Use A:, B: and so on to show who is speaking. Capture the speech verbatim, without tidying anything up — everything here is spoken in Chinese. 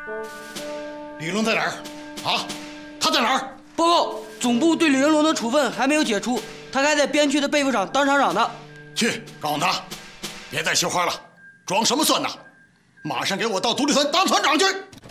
A: 李龙在哪儿？啊，他在哪儿？
B: 报告，总部对李云龙的处分还没有解除，他还在边区的被服厂当厂长呢。
A: 去告诉他，别再绣花了，装什么蒜呢？马上给我到独立村当团长去！